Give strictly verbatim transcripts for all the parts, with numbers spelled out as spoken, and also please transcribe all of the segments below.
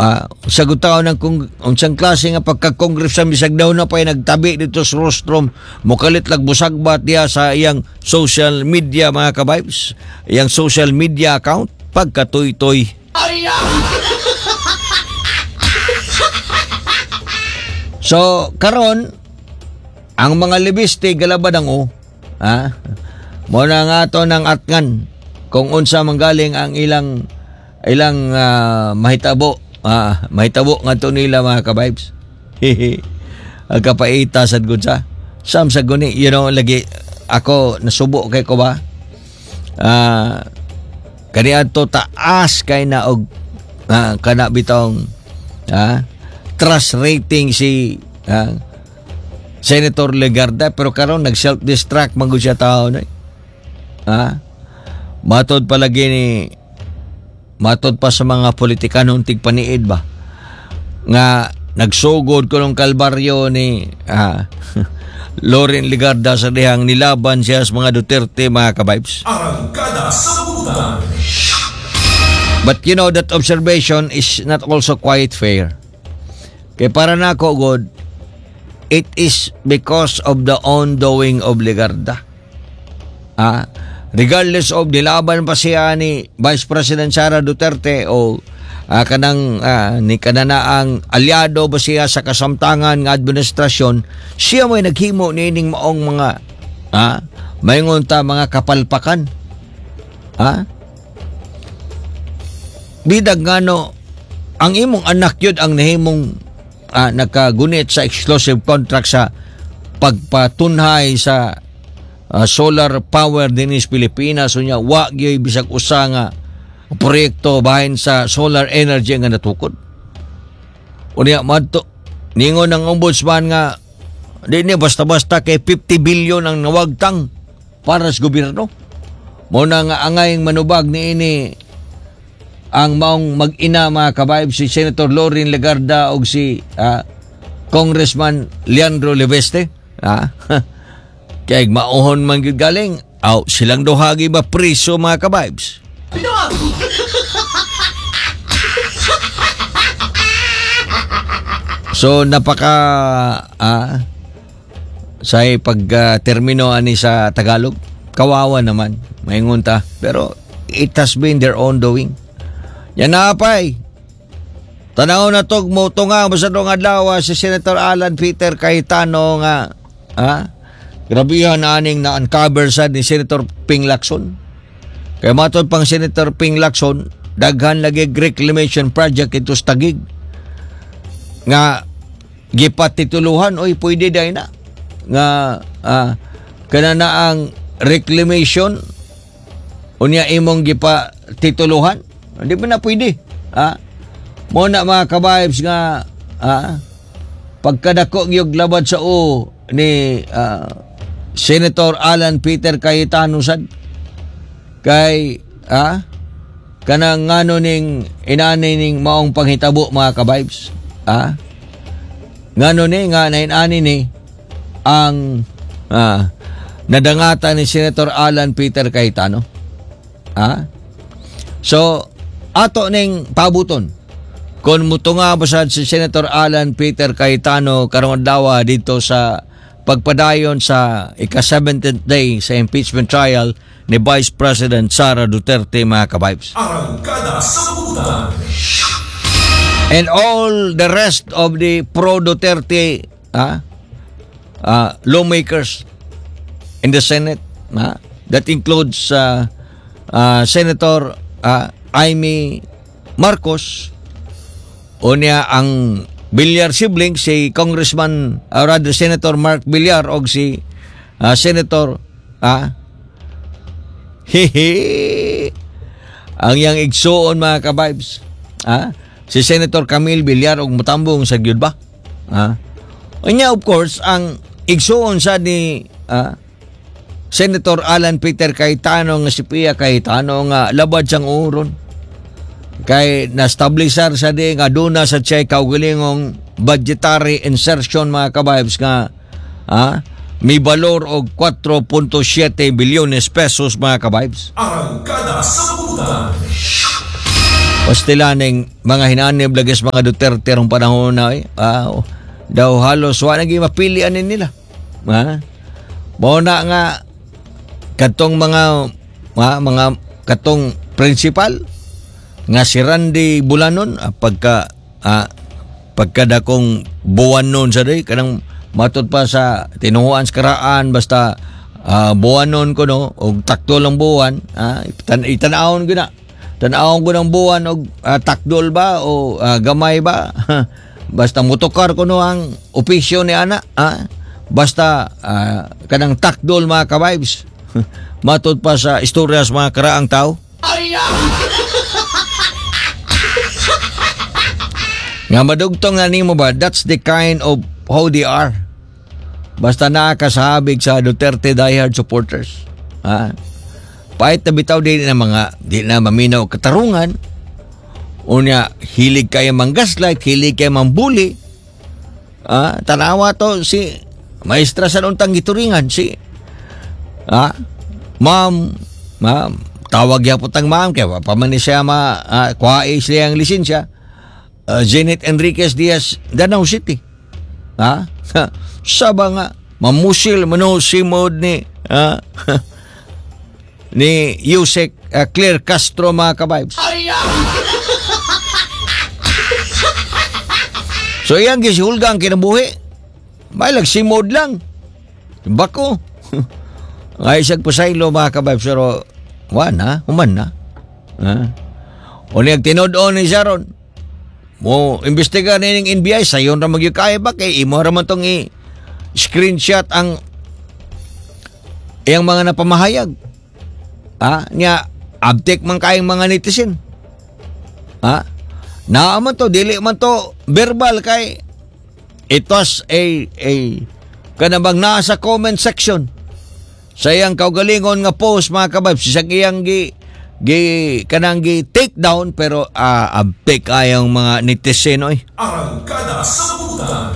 Ah, sagot tao ng kung unsang klase nga pagka-congress sa bisag daw na pa'y nagtabi dito sa rostrom, mukalit lag busagbat diya sa iyang social media mga kabibes, iyang social media account, pagkatoy-toy. So, karon ang mga libiste galabad ang o, ha? Mo na nga to ng atngan kung unsa manggaling ang ilang ilang uh, mahitabo. Ah, may tabo nga to nila mga kabibes. Ang kapaita sad gud sa. Sam sa guni, you know, lagi ako nasubo kay ko ba? Ah, kaniadto taas kay na og ah, kana bitong ah, trust rating si ah, Senator Legarda, pero karon nag self-destruct man gud siya tao na. Ah, matod palagi ni matod pa sa mga politikanong tigpaniid ba nga nagsugod ko ng kalbaryo ni ah, Loren Legarda sa dihang nilaban siya sa mga Duterte mga kabibes. Arangkada sa Butan. But you know that observation is not also quite fair. Kaya para na ako God, it is because of the ongoing of Legarda. Ah, regardless of nilaban pa siya ni Vice President Sara Duterte o uh, kanang uh, ni kananaang aliado ba siya sa kasamtangan nga administrasyon, siya may naghimo nining maong mga uh, mayngon ta mga kapalpakan. Ha? Bidag ngano ang imong anak yun ang nahimong uh, nakagunit sa exclusive contract sa pagpatunhay sa Uh, solar power dinis Pilipinas, so niya wa gyoy bisag usa nga proyekto bahin sa solar energy nga natukod. Unya madto ningon ng ombudsman nga di ni basta-basta kay fifty billion ang nawagtang para sa gobyerno. Mo na nga angayng manubag ni ini ang maong mag-ina mga kabaib si Senator Loren Legarda og si uh, Congressman Leandro Leveste. Ah, kaya mauhon man gyud galing, aw silang duhagi ba priso mga kabibes? So napaka ah, sa pag uh, termino ani sa Tagalog, kawawa naman, maingon ta, pero it has been their own doing. Yan na pay. Tanaw na tog mo tunga masadong adlaw si Senator Alan Peter Cayetano nga ah, grabihan na aning na-uncover sa ni Senator Ping Lacson. Kaya matod pang Senator Ping Lacson, daghan lagi reclamation project ito sa Taguig. Nga, gipatituluhan, oy, pwede day na. Nga, ah, kanana ang reclamation, unya imong gipatituluhan, hindi ba na pwede? Ah, muna mga kabayabs nga, ah, pagkadako yung labad sa o ni ah, Senator Alan Peter Cayetano sad kay ah kanang ngano ning inani ning maong panghitabo mga kabibes ah ngano ni nga nainani ni ang ah nadangata ni Senator Alan Peter Cayetano ah so ato ning pabuton kung mutunga basad si Senator Alan Peter Cayetano karong adlaw dito sa pagpadayon sa ika-seventeenth day sa impeachment trial ni Vice President Sara Duterte mga kabibes. Arangkada sa Butan. And all the rest of the pro-Duterte ah, uh, lawmakers in the Senate ah, that includes uh, uh, Senator uh, Amy Marcos o niya ang Villar sibling si Congressman or rather Senator Mark Villar o si uh, Senator ah hehe ang yang igsuon mga kabibes ah si Senator Camille Villar og mutambong sa gyud ba ah unya of course ang igsuon sa ni ah, Senator Alan Peter Cayetano nga si Pia Cayetano nga labad siyang uron kay na-establisher sa di nga duna sa tsay kaugalingong budgetary insertion mga kabibes nga ah, may balor og four point seven bilyones pesos mga kabibes. Arangkada sa Butan. Pastilaning mga hinanib lagis mga Duterte rong panahon na eh. Ah, daw halos wa naging mapilian nila. Ha? Mao na nga katong mga ha, mga katong principal nga si Randy Bulanon ah, pagka ah, pagkadakong buwan nun sa day kanang matod pa sa tinuhuan sa karaan basta uh, buwanon ko no og takdol ang buwan ah, itan itanawon ko na tanawon ko ng buwan og uh, takdol ba o uh, gamay ba basta motokar ko no ang opisyo ni ana ah, basta uh, kanang takdol mga ka-vibes matod pa sa istorya sa mga karaang tao. Nga madugtong nga nimo ba, that's the kind of how they are. Basta nakakasabig sa Duterte diehard supporters. Ha? Pahit na bitaw din na mga di na maminaw katarungan. Unya, hilig kayo mang gaslight, hilig kayo mang bully. Ha? Tanawa to si maestra sa untang gituringan, si ha? Ma'am, ma'am, tawag ya putang ma'am, kaya paman siya ma, uh, kuha siya ang lisensya. Uh, Janet Enriquez Diaz, Danau City. Ha? Saba nga, mamusil, manusimod ni, ha? ni Yusek uh, Claire Castro mga ka-vibes. So yan, gisihulga ang kinabuhi. May lagsimod lang. Bako. Ay, isag pasaylo mga ka-vibes, pero, wana, human na. Ha? O niyag tinod-on ni Sharon, mo imbestiga na yung N B I sayon ra magyud kay ba kay imo ra man tong i-screenshot ang iyang mga napamahayag. Ah, nya abtek man kayong mga netizen. Ah, naa man to dili man to verbal kay it was a a kanabang nasa comment section. Sayang kaugalingon nga post mga kabab sa iyang gi gi kanang gi take down pero uh, abtek ayang mga netizen oy. Arangkada sa Sabutan.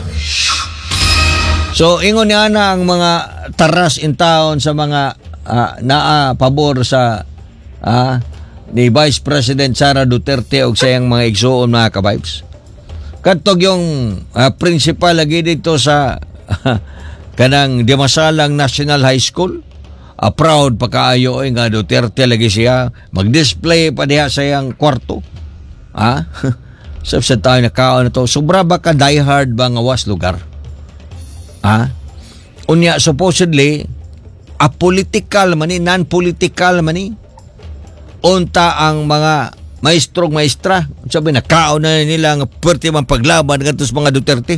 So ingon niya na ang mga taras in town sa mga uh, naa pabor sa uh, ni Vice President Sara Duterte og sayang mga igsuon mga ka-vibes. Kadtog yung uh, principal lagi dito sa uh, kanang Dimasalang National High School. Uh, proud pa kaayo eh, nga Duterte lagi siya mag-display pa diha sa iyang kwarto. Ha? Sab sa tayo na kaon na to. Sobra ba ka diehard ba nga was lugar? Ha? Unya supposedly a political man ni, non-political man ni. Unta ang mga maestrong maestra. Sabi na kaon na nila nga perti man paglaban ngadto sa mga Duterte.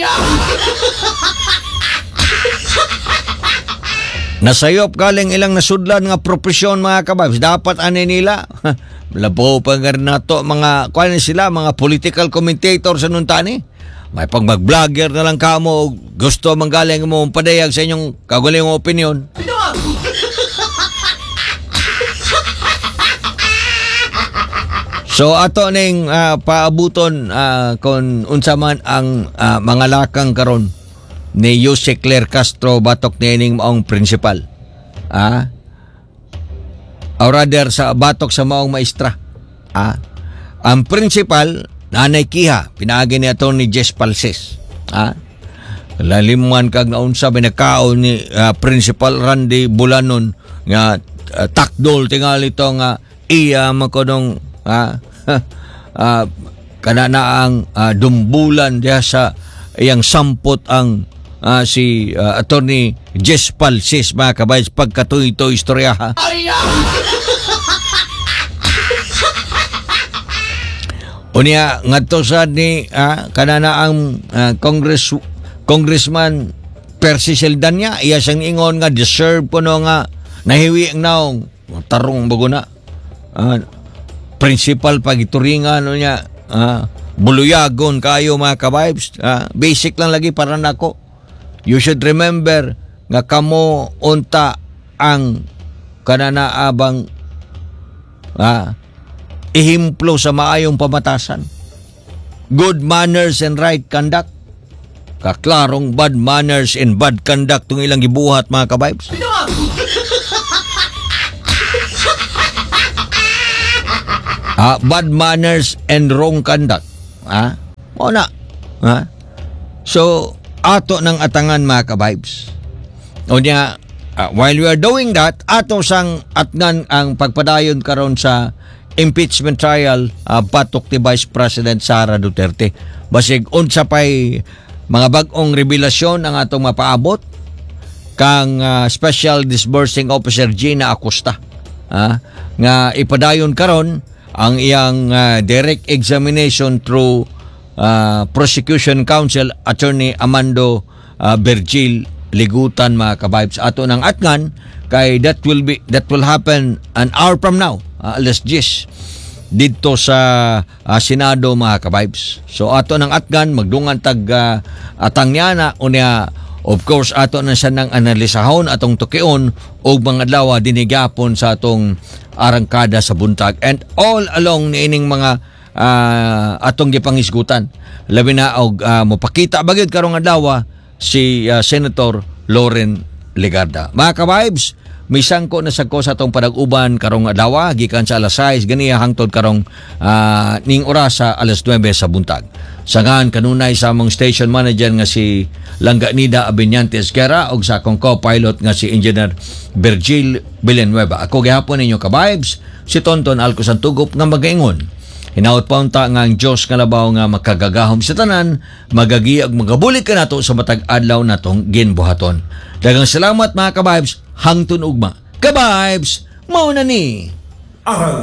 Nasayop galing ilang nasudlan nga profesyon mga kababs. Dapat ani nila. Labaw pa nga na to mga kuan sila mga political commentator sa nuntani. May pag mag-vlogger na lang kamo gusto manggaling mo padayag sa inyong kagulingong opinion. So ato ning uh, paabuton uh, kung unsa man ang uh, mga lakang karon ni Yusek Claire Castro batok nining maong principal. Ah. Or rather sa batok sa maong maestra. Ah. Ang principal Nanay Kiha, pinaagi ni Atty. Jess Palses. Ah. Lalimuan kag naunsa binakaon ni uh, Principal Randy Bulanon nga uh, takdol tingali to nga iya makodong ah, uh, kananaang uh, dumbulan diha sa iyang sampot ang Uh, si uh, Atty. Jess Palses mga kabays pagkatuy-to istorya ha. Unya ngadto sad ni uh, kanana ang uh, Congress Congressman Percy Saldana iya siyang ingon nga deserve ko no nga nahiwi ang naong tarong bago na uh, principal pagituringan no niya uh, buluyagon kayo mga kabibes uh, basic lang lagi para nako. You should remember nga kamo unta ang kananaabang ah, ihimplo sa maayong pamatasan. Good manners and right conduct. Kaklarong bad manners and bad conduct tong ilang gibuhat mga kabibes. ah, bad manners and wrong conduct. Ha? O na. Ha? So, ato ng atangan mga ka-vibes. O niya, uh, while we are doing that, ato sang atngan ang pagpadayon karon sa impeachment trial uh, batok ni Vice President Sara Duterte. Basig unsa pay mga bag-ong revelasyon ang atong mapaabot kang uh, Special Disbursing Officer Gina Acosta. Uh, nga ipadayon karon ang iyang uh, direct examination through uh, Prosecution Counsel Attorney Amando uh, Bergil Ligutan mga ka-vibes. Ato ng atngan kay that will be that will happen an hour from now. Uh, alas diyes dito sa uh, Senado mga ka-vibes. So ato ng atgan magdungan tag uh, atang niya na unya of course ato na siya nang analisahon atong tukion og mga adlaw dinigapon sa atong arangkada sa buntag and all along niining mga uh, atong gipangisgutan. Labi na og uh, mopakita bagid karong adlaw si uh, Senator Loren Legarda. Mga ka-vibes, may sangko na sagko sa atong panag-uban karong adlaw gikan sa alas sais ganiya hangtod karong uh, ning oras sa alas nuwebe sa buntag. Sangan kanunay sa among station manager nga si Langganida Abeñante Esguerra ug sa akong co-pilot nga si Engineer Virgil Villanueva. Ako gihapon ninyo ka-vibes si Tonton Alco Santugop nga magaingon. Hinaut pa unta nga ang Diyos nga labaw nga makagagahom sa tanan, magagi ag magabulik ka nato sa matag adlaw natong ginbuhaton. Daghang salamat mga ka-vibes, hangtun ugma. Ka-vibes, mao na ni. Aral